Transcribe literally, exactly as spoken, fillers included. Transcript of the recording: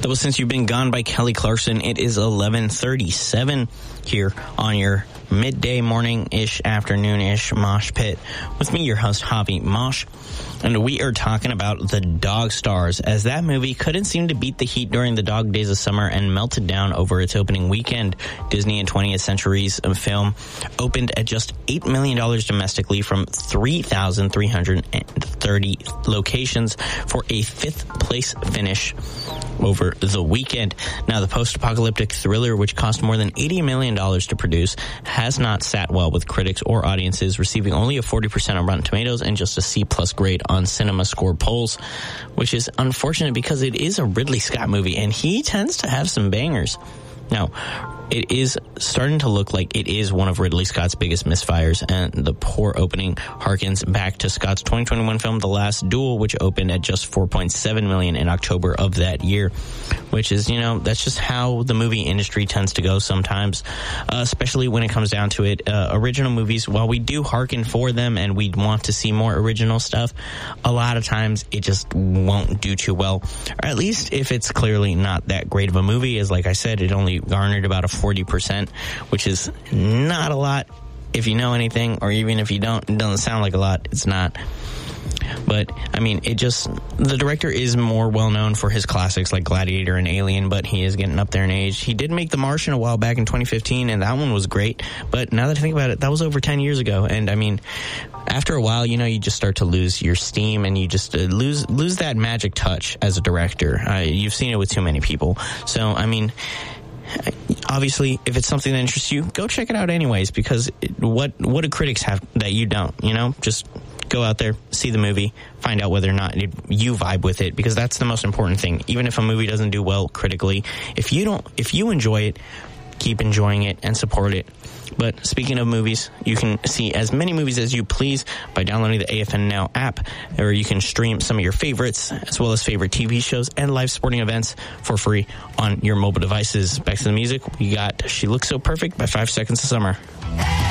That was Since You've Been Gone by Kelly Clarkson. It is eleven thirty-seven here on your midday, morning-ish, afternoon-ish mosh pit with me, your host, Javi Mosh. And we are talking about The Dog Stars, as that movie couldn't seem to beat the heat during the dog days of summer and melted down over its opening weekend. Disney and twentieth Century's film opened at just eight million dollars domestically from three thousand three hundred thirty locations for a fifth-place finish over the weekend. Now, the post-apocalyptic thriller, which cost more than eighty million dollars to produce, has not sat well with critics or audiences, receiving only a forty percent on Rotten Tomatoes and just a C-plus grade on Cinema Score polls, which is unfortunate because it is a Ridley Scott movie, and he tends to have some bangers. Now, it is starting to look like it is one of Ridley Scott's biggest misfires, and the poor opening harkens back to Scott's twenty twenty-one film, The Last Duel, which opened at just four point seven million dollars in October of that year, which is, you know, that's just how the movie industry tends to go sometimes, uh, especially when it comes down to it. Uh, original movies, while we do harken for them and we want to see more original stuff, a lot of times it just won't do too well, or at least if it's clearly not that great of a movie. As like I said, it only garnered about a forty percent, which is not a lot if you know anything, or even if you don't, it doesn't sound like a lot, it's not. But, I mean, it just, the director is more well-known for his classics like Gladiator and Alien, but he is getting up there in age. He did make The Martian a while back in twenty fifteen, and that one was great. But now that I think about it, that was over ten years ago. And, I mean, after a while, you know, you just start to lose your steam, and you just uh, lose lose that magic touch as a director. Uh, you've seen it with too many people. So, I mean, obviously, if it's something that interests you, go check it out anyways, because it, what what do critics have that you don't, you know? Just go out there, see the movie, find out whether or not it, you vibe with it, because that's the most important thing. Even if a movie doesn't do well critically, if you don't, if you enjoy it, keep enjoying it and support it. But speaking of movies, you can see as many movies as you please by downloading the A F N Now app, or you can stream some of your favorites, as well as favorite T V shows and live sporting events for free on your mobile devices. Back to the music, we got She Looks So Perfect by Five Seconds of Summer.